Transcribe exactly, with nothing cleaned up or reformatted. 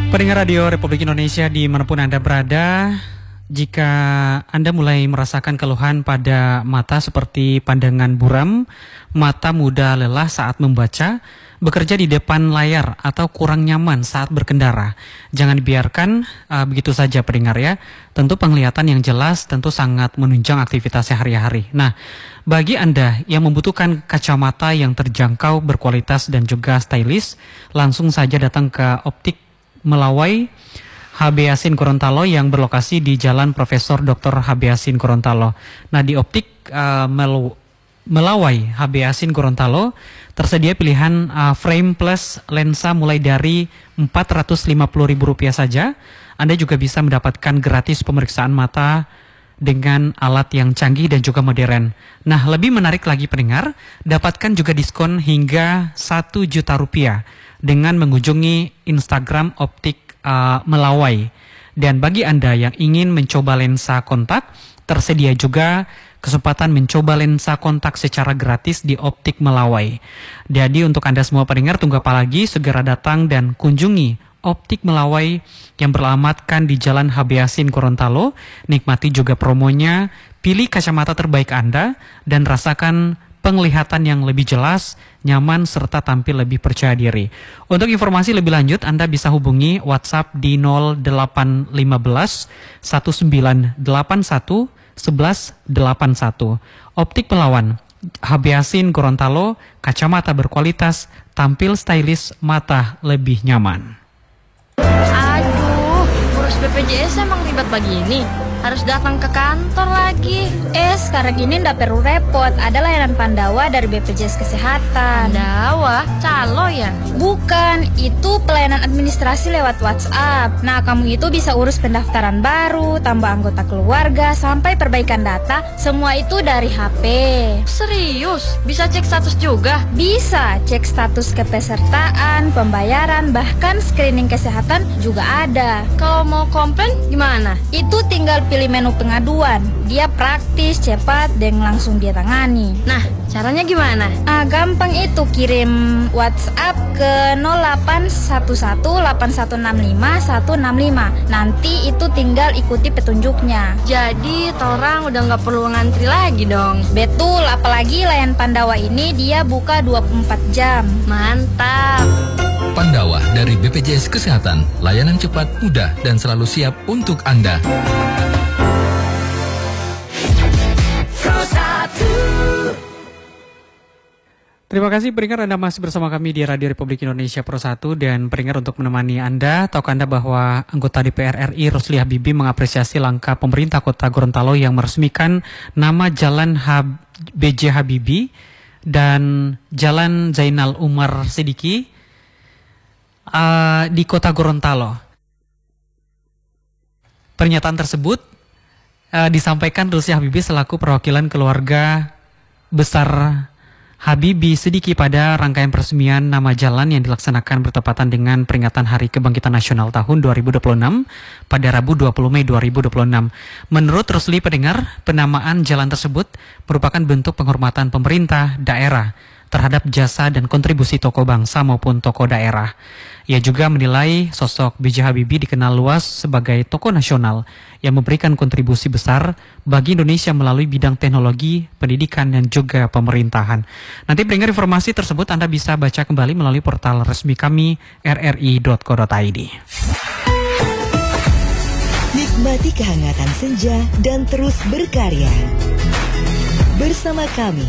Pendengar Radio Republik Indonesia dimanapun Anda berada, jika Anda mulai merasakan keluhan pada mata seperti pandangan buram, mata mudah lelah saat membaca, bekerja di depan layar atau kurang nyaman saat berkendara, jangan dibiarkan uh, begitu saja pendengar ya. Tentu penglihatan yang jelas tentu sangat menunjang aktivitas sehari-hari. Nah, bagi Anda yang membutuhkan kacamata yang terjangkau, berkualitas dan juga stylish, langsung saja datang ke Optik Melawai H B Yasin Gorontalo yang berlokasi di Jalan Profesor Doktor H B Yasin Gorontalo. Nah, di Optik uh, Mel Melawai H B Yasin Gorontalo tersedia pilihan uh, frame plus lensa mulai dari empat ratus lima puluh ribu rupiah saja. Anda juga bisa mendapatkan gratis pemeriksaan mata dengan alat yang canggih dan juga modern. Nah, lebih menarik lagi pendengar, dapatkan juga diskon hingga satu juta rupiah dengan mengunjungi Instagram Optik uh, Melawai. Dan bagi Anda yang ingin mencoba lensa kontak, tersedia juga kesempatan mencoba lensa kontak secara gratis di Optik Melawai. Jadi untuk Anda semua pendengar, tunggu apa lagi, segera datang dan kunjungi Optik Melawai yang beralamatkan di Jalan H B Yasin Gorontalo. Nikmati juga promonya, pilih kacamata terbaik Anda dan rasakan penglihatan yang lebih jelas, nyaman, serta tampil lebih percaya diri. Untuk informasi lebih lanjut, Anda bisa hubungi WhatsApp di nol delapan satu lima satu sembilan delapan satu satu satu delapan satu. Optik Melawan H B Yasin Gorontalo, kacamata berkualitas, tampil stylish, mata lebih nyaman. Aduh, urus B P J S emang ribet begini. Harus datang ke kantor lagi. Eh, sekarang ini ndak perlu repot. Ada layanan Pandawa dari B P J S Kesehatan. Pandawa? Calo ya? Bukan, itu pelayanan administrasi lewat WhatsApp. Nah, kamu itu bisa urus pendaftaran baru, tambah anggota keluarga, sampai perbaikan data. Semua itu dari H P. Serius? Bisa cek status juga? Bisa, cek status kepesertaan, pembayaran, bahkan screening kesehatan juga ada. Kalau mau komplain gimana? Itu tinggal pilih menu pengaduan. Dia praktis, cepat, dan langsung dia tangani. Nah, caranya gimana? Ah, gampang itu, kirim WhatsApp ke nol delapan satu satu delapan satu enam lima satu enam lima. Nanti itu tinggal ikuti petunjuknya. Jadi, orang udah nggak perlu ngantri lagi dong. Betul, apalagi layanan Pandawa ini dia buka dua puluh empat jam. Mantap. Pandawa dari B P J S Kesehatan, layanan cepat, mudah, dan selalu siap untuk Anda. Terima kasih pendengar, Anda masih bersama kami di Radio Republik Indonesia Pro satu. Dan pendengar, untuk menemani Anda, tahukah Anda bahwa anggota D P R R I Rusli Habibie mengapresiasi langkah pemerintah Kota Gorontalo yang meresmikan nama Jalan B J Habibie dan Jalan Zainal Umar Sidiki uh, di Kota Gorontalo. Pernyataan tersebut uh, disampaikan Rusli Habibie selaku perwakilan keluarga besar Habibie Sidiki pada rangkaian peresmian nama jalan yang dilaksanakan bertepatan dengan peringatan Hari Kebangkitan Nasional tahun dua ribu dua puluh enam pada Rabu dua puluh Mei dua ribu dua puluh enam. Menurut Rusli pendengar, penamaan jalan tersebut merupakan bentuk penghormatan pemerintah daerah terhadap jasa dan kontribusi tokoh bangsa maupun tokoh daerah. Ia juga menilai sosok B J Habibie dikenal luas sebagai tokoh nasional yang memberikan kontribusi besar bagi Indonesia melalui bidang teknologi, pendidikan, dan juga pemerintahan. Nanti pendengar, informasi tersebut Anda bisa baca kembali melalui portal resmi kami r r i dot co dot i d. Nikmati kehangatan senja dan terus berkarya bersama kami